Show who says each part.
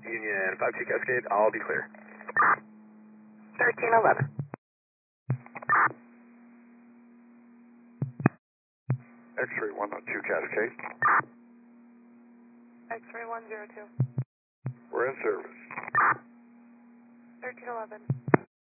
Speaker 1: Union 52 Cascade, I'll be clear.
Speaker 2: 1311.
Speaker 3: X-ray 102 Cascade.
Speaker 2: X-ray 102.
Speaker 3: We're in service.
Speaker 2: 1311.